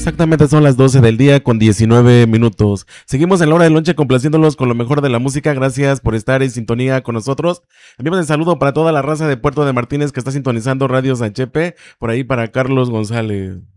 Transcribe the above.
Exactamente son las 12 del día con 19 minutos. Seguimos en la hora del lonche complaciéndolos con lo mejor de la música. Gracias por estar en sintonía con nosotros. Enviamos el saludo para toda la raza de Puerto de Martínez que está sintonizando Radio Sanchepe. Por ahí para Carlos González.